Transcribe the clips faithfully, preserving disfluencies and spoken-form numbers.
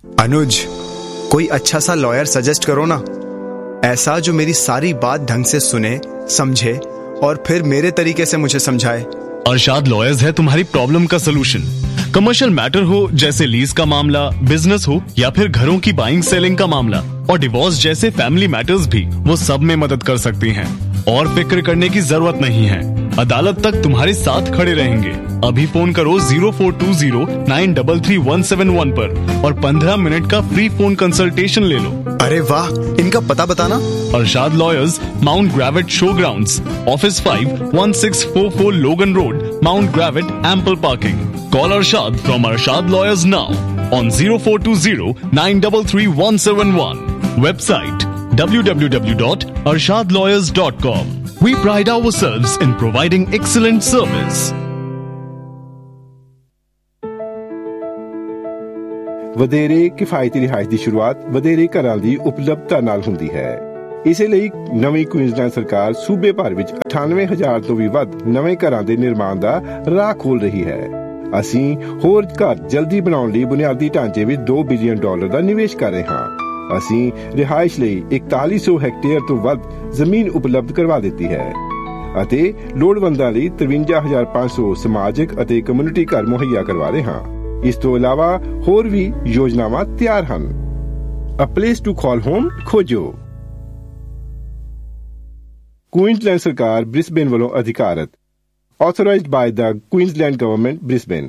अनुज, कोई अच्छा सा लॉयर सजेस्ट करो ना, ऐसा जो मेरी सारी बात ढंग से सुने, समझे और फिर मेरे तरीके से मुझे समझाए। अरशाद लॉयर्स है तुम्हारी प्रॉब्लम का सलूशन। कमर्शियल मैटर हो जैसे लीज का मामला, बिजनेस हो या फिर घरों की बाइंग सेलिंग का मामला और डिवोर्स जैसे फैमिली मैटर्स भी, वो सब में मदद कर सकती हैं। और फिक्र करने की जरूरत नहीं है, अदालत तक तुम्हारे साथ खड़े रहेंगे। अभी फोन करो zero four to zero nine three three one seven one पर और पंद्रह मिनट का फ्री फोन कंसल्टेशन ले लो। अरे वाह, इनका पता बताना। Arshad lawyers, mount ग्रेविट show grounds, office five one six four four लोगन road, mount ग्रेविट, ample parking. Call Arshad from Arshad Lawyers now on zero four two zero nine three three one seven one. Website w w w dot arshad lawyers dot com. We pride ourselves in providing excellent service. ਵਧੇਰੇ ਕਿਫਾਇਤੀ ਰਿਹਾਇਸ਼ ਦੀ ਸ਼ੁਰੂਆਤ ਵਧੇਰੇ ਘਰਾਂ ਦੀ ਉਪਲਬਧਤਾ ਨਾਲ ਹੁੰਦੀ ਹੈ। ਇਸੇ ਲਈ ਨਵੀਂ ਕੁਈਨਜ਼ਲੈਂਡ ਸਰਕਾਰ ਸੂਬੇ ਭਰ ਵਿੱਚ ਅਠਾਨਵੇਂ ਹਜ਼ਾਰ ਤੋਂ ਵੀ ਵੱਧ ਨਵੇਂ ਘਰਾਂ ਦੇ ਨਿਰਮਾਣ ਦਾ ਰਾਹ ਖੋਲ ਰਹੀ ਹੈ। ਅਸੀਂ ਹੋਰ ਘਰ ਜਲਦੀ ਬਣਾਉਣ ਲਈ ਬੁਨਿਆਦੀ ਢਾਂਚੇ ਵਿੱਚ ਦੋ ਬਿਲੀਅਨ ਡਾਲਰ ਦਾ ਨਿਵੇਸ਼ ਕਰ ਰਹੇ ਹਾਂ। ਅਸੀਂ ਰਿਹਾਇਸ਼ ਲਈ ਇਕਤਾਲੀ ਸੌ ਹੈਕਟੇਅਰ ਤੋਂ ਵੱਧ ਜ਼ਮੀਨ ਉਪਲਬਧ ਕਰਵਾ ਦਿੱਤੀ ਹੈ ਅਤੇ ਲੋੜਵੰਦਾਂ ਲਈ ਤਰਵੰਜਾ ਹਜ਼ਾਰ ਪੰਜ ਸੌ ਸਮਾਜਿਕ ਅਤੇ ਕਮਿਊਨਿਟੀ ਘਰ ਮੁਹੱਈਆ ਕਰਵਾ ਰਹੇ ਹਾਂ। ਇਸ ਤੋਂ ਇਲਾਵਾ ਹੋਰ ਵੀ ਯੋਜਨਾਵਾਂ ਤਿਆਰ ਹਨ। ਅ ਪਲੇਸ ਟੂ ਕਾਲ ਹੋਮ ਖੋਜੋ। ਕੁਈਨਜ਼ਲੈਂਡ ਸਰਕਾਰ ਬ੍ਰਿਸਬੇਨ ਵੱਲੋਂ ਅਧਿਕਾਰਤ। Authorized by the Queensland Government, Brisbane.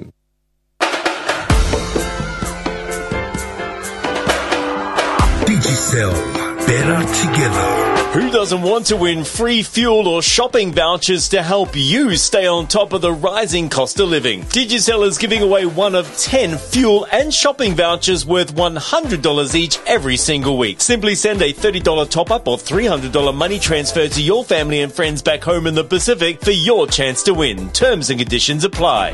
Digicel, better together. Who doesn't want to win free fuel or shopping vouchers to help you stay on top of the rising cost of living? Digicel is giving away one of ten fuel and shopping vouchers worth one hundred dollars each every single week. Simply send a thirty dollars top-up or three hundred dollars money transfer to your family and friends back home in the Pacific for your chance to win. Terms and conditions apply.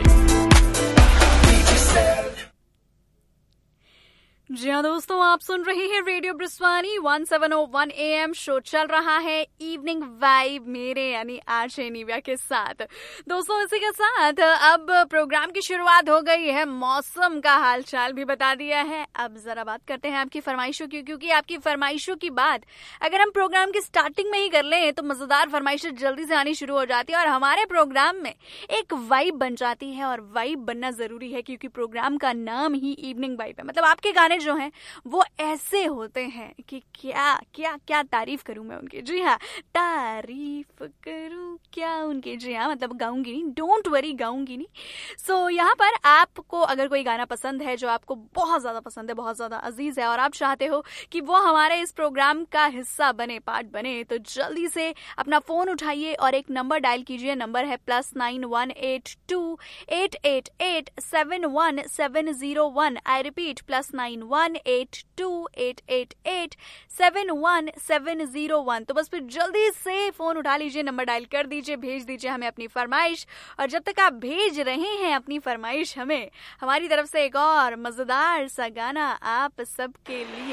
जी हाँ दोस्तों, आप सुन रहे हैं radio ब्रिस्वानी one seven O one A M. Show चल रहा है evening vibe मेरे यानी आरजे निव्या के साथ। दोस्तों इसी के साथ अब प्रोग्राम की शुरुआत हो गई है, मौसम का हालचाल भी बता दिया है। अब जरा बात करते हैं आपकी फरमाइशों की, क्योंकि आपकी फरमाइशों की बात अगर हम प्रोग्राम की स्टार्टिंग में ही कर लें तो मजेदार फरमाइशें जल्दी से आनी शुरू हो जाती है और हमारे प्रोग्राम में एक वाइब बन जाती है। और वाइब बनना जरूरी है क्योंकि प्रोग्राम का नाम ही इवनिंग वाइब है। मतलब आपके गाने जो हैं वो ऐसे होते हैं कि क्या क्या क्या तारीफ करूं मैं उनकी। जी हाँ, तारीफ करूं क्या उनकी। जी हाँ, मतलब गाऊंगी नहीं, डोंट वरी, गाऊंगी नहीं। सो so, यहाँ पर आपको अगर कोई गाना पसंद है जो आपको बहुत ज्यादा पसंद है, बहुत ज्यादा अजीज है और आप चाहते हो कि वो हमारे इस प्रोग्राम का हिस्सा बने, पार्ट बने, तो जल्दी से अपना फोन उठाइए और एक नंबर डायल कीजिए। नंबर है plus nine one eight to eight eight eight seven one seven zero one. I repeat, plus nine one eight to eight eight eight seven one seven zero one. तो बस फिर जल्दी से phone उठा लीजिए, number dial कर दीजिए, भेज दीजिए हमें अपनी फरमाइश। और जब तक आप भेज रहे हैं अपनी फरमाइश हमें, हमारी तरफ से एक और मजेदार सा गाना आप सबके लिए।